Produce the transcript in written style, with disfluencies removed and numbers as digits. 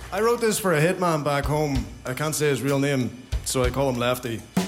I wrote this for a hitman back home. I can't say his real name, so I call him Lefty.